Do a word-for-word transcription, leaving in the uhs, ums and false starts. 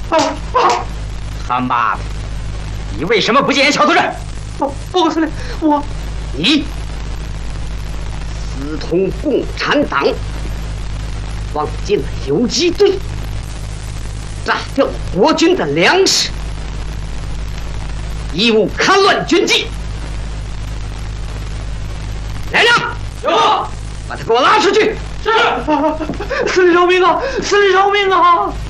啊啊！ 他妈的！你为什么不戒严小头人？ 报报告司令，我你私通共产党，放进了游击队，炸掉国军的粮食，义务戡乱军纪。来人！ 有， 把他给我拉出去！ 是，司令饶命啊！司令饶命啊！